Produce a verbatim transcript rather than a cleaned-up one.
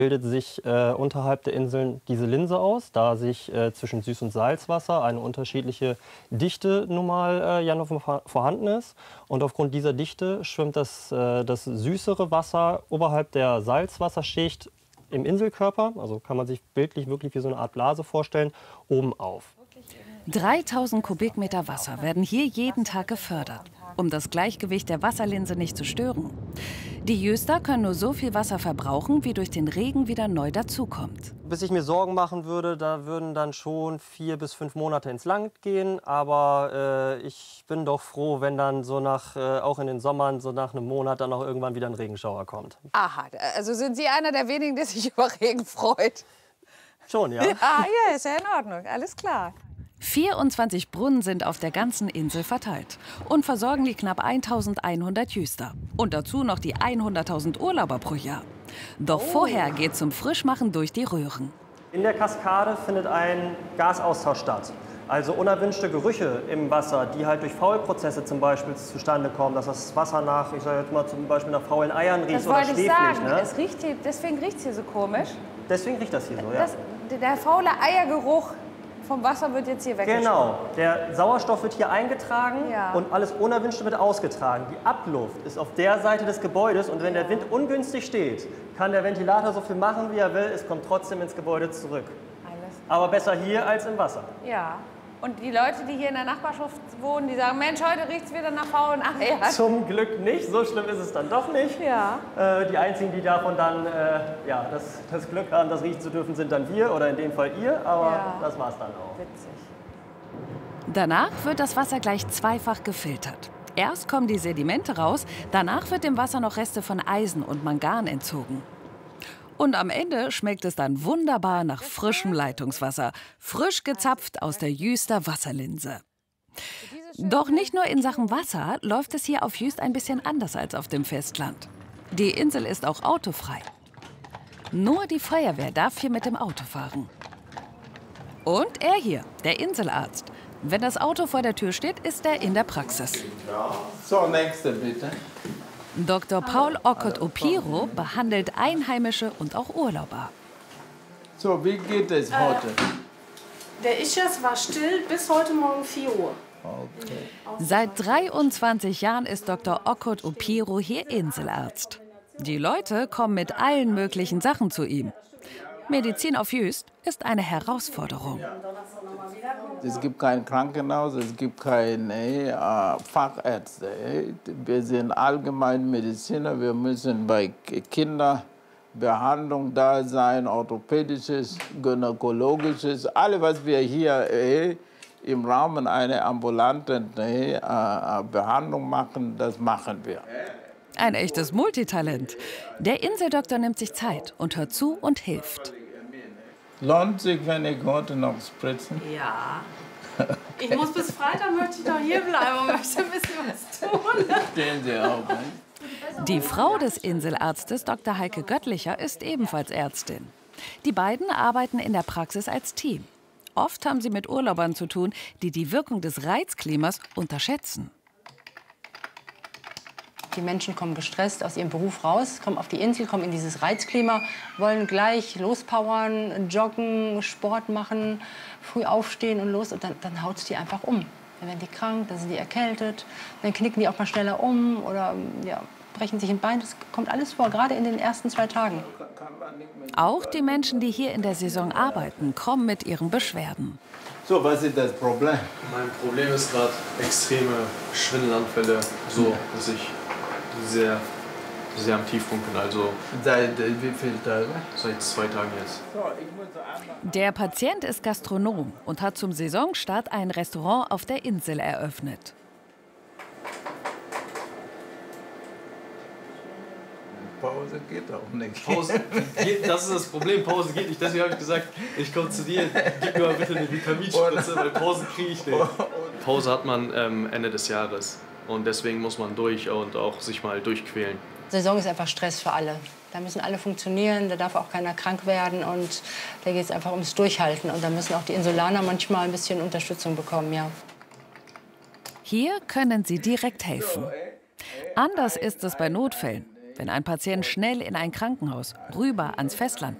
Bildet sich äh, unterhalb der Inseln diese Linse aus, da sich äh, zwischen Süß- und Salzwasser eine unterschiedliche Dichte nun mal äh, ja noch vorhanden ist. Und aufgrund dieser Dichte schwimmt das, äh, das süßere Wasser oberhalb der Salzwasserschicht im Inselkörper, also kann man sich bildlich wirklich wie so eine Art Blase vorstellen, oben auf. dreitausend Kubikmeter Wasser werden hier jeden Tag gefördert, um das Gleichgewicht der Wasserlinse nicht zu stören. Die Jöster können nur so viel Wasser verbrauchen, wie durch den Regen wieder neu dazukommt. Bis ich mir Sorgen machen würde, da würden dann schon vier bis fünf Monate ins Land gehen. Aber äh, ich bin doch froh, wenn dann so nach, äh, auch in den Sommern, so nach einem Monat dann auch irgendwann wieder ein Regenschauer kommt. Aha, also sind Sie einer der wenigen, der sich über Regen freut? Schon, ja. Ah, ja, ist ja in Ordnung, alles klar. vierundzwanzig Brunnen sind auf der ganzen Insel verteilt und versorgen die knapp eintausendeinhundert Jöster. Und dazu noch die hunderttausend Urlauber pro Jahr. Doch Oh. vorher geht zum Frischmachen durch die Röhren. In der Kaskade findet ein Gasaustausch statt. Also unerwünschte Gerüche im Wasser, die halt durch Faulprozesse zum Beispiel zustande kommen, dass das Wasser nach, ich sage jetzt mal zum Beispiel nach faulen Eiern riecht Das oder wollte ich schweflig. sagen, Ne? es riecht hier, deswegen riecht es hier so komisch. Deswegen riecht das hier so, ja. Das, der faule Eiergeruch vom Wasser wird jetzt hier weggeschoben. Genau, der Sauerstoff wird hier eingetragen Ja. und alles Unerwünschte wird ausgetragen. Die Abluft ist auf der Seite des Gebäudes und wenn der Wind ungünstig steht, kann der Ventilator so viel machen, wie er will, es kommt trotzdem ins Gebäude zurück. Alles. Aber besser hier als im Wasser. Ja. Und die Leute, die hier in der Nachbarschaft wohnen, die sagen, Mensch, heute riecht es wieder nach faulen Eiern. Zum Glück nicht, so schlimm ist es dann doch nicht. Ja. Äh, die einzigen, die davon dann äh, ja, das, das Glück haben, das riechen zu dürfen, sind dann wir oder in dem Fall ihr, aber Ja. das war's dann auch. Witzig. Danach wird das Wasser gleich zweifach gefiltert. Erst kommen die Sedimente raus, danach wird dem Wasser noch Reste von Eisen und Mangan entzogen. Und am Ende schmeckt es dann wunderbar nach frischem Leitungswasser, frisch gezapft aus der Jüster Wasserlinse. Doch nicht nur in Sachen Wasser läuft es hier auf Jüst ein bisschen anders als auf dem Festland. Die Insel ist auch autofrei. Nur die Feuerwehr darf hier mit dem Auto fahren. Und er hier, der Inselarzt. Wenn das Auto vor der Tür steht, ist er in der Praxis. So, nächste bitte. Doktor Paul Okot-Opiro behandelt Einheimische und auch Urlauber. So, wie geht es heute? Der Ischas war still bis heute Morgen vier Uhr. Okay. Seit dreiundzwanzig Jahren ist Doktor Okot-Opiro hier Inselarzt. Die Leute kommen mit allen möglichen Sachen zu ihm. Medizin auf Jüst ist eine Herausforderung. Es gibt kein Krankenhaus, es gibt keine äh, Fachärzte. Wir sind Allgemeinmediziner, wir müssen bei Kinderbehandlung da sein, orthopädisches, gynäkologisches, alles, was wir hier äh, im Rahmen einer ambulanten äh, Behandlung machen, das machen wir. Ein echtes Multitalent. Der Inseldoktor nimmt sich Zeit und hört zu und hilft. Lohnt sich, wenn ich heute noch spritzen? Ja. Ich muss bis Freitag, möchte ich doch hier bleiben und möchte ein bisschen was tun. Stehen Sie auf. Ne? Die Frau des Inselarztes, Doktor Heike Göttlicher, ist ebenfalls Ärztin. Die beiden arbeiten in der Praxis als Team. Oft haben sie mit Urlaubern zu tun, die die Wirkung des Reizklimas unterschätzen. Die Menschen kommen gestresst aus ihrem Beruf raus, kommen auf die Insel, kommen in dieses Reizklima, wollen gleich lospowern, joggen, Sport machen, früh aufstehen und los. Und dann, dann haut es die einfach um. Dann werden die krank, dann sind die erkältet, dann knicken die auch mal schneller um oder ja, brechen sich ein Bein. Das kommt alles vor, gerade in den ersten zwei Tagen. Auch die Menschen, die hier in der Saison arbeiten, kommen mit ihren Beschwerden. So, was ist das Problem? Mein Problem ist gerade extreme Schwindelanfälle, so dass ich sehr, sehr am Tiefpunkt bin, also Seit äh, wie vielen Tagen? seit zwei Tagen jetzt. Der Patient ist Gastronom und hat zum Saisonstart ein Restaurant auf der Insel eröffnet. Pause geht auch nicht. Pause, geht, das ist das Problem, Pause geht nicht. Deswegen habe ich gesagt, ich komme zu dir, gib mir mal bitte eine Vitaminspritze, weil Pause kriege ich nicht. Pause hat man ähm, Ende des Jahres und deswegen muss man durch und auch sich mal durchquälen. Saison ist einfach Stress für alle. Da müssen alle funktionieren, da darf auch keiner krank werden und da geht es einfach ums Durchhalten. Und da müssen auch die Insulaner manchmal ein bisschen Unterstützung bekommen, ja. Hier können sie direkt helfen. Anders ist es bei Notfällen. Wenn ein Patient schnell in ein Krankenhaus, rüber ans Festland